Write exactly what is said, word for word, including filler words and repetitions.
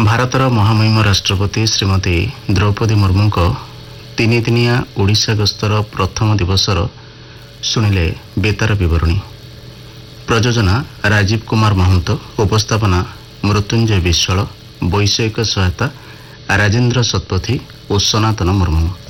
ଭାରତର ମହାମହିମ ରାଷ୍ଟ୍ରପତି ଶ୍ରୀମତୀ ଦ୍ରୌପଦୀ ମୁର୍ମୁଙ୍କ ତିନିଦିନିଆ ଓଡ଼ିଶା ଗସ୍ତର ପ୍ରଥମ ଦିବସର ଶୁଣିଲେ ବେତାର ବିବରଣୀ। ପ୍ରଯୋଜନା ରାଜୀବ କୁମାର ମହନ୍ତ, ଉପସ୍ଥାପନା ମୃତ୍ୟୁଞ୍ଜୟ ବିଶ୍ୱାଳ, ବୈଷୟିକ ସହାୟତା ରାଜେନ୍ଦ୍ର ଶତପଥୀ ଓ ସନାତନ ମୁର୍ମୁ।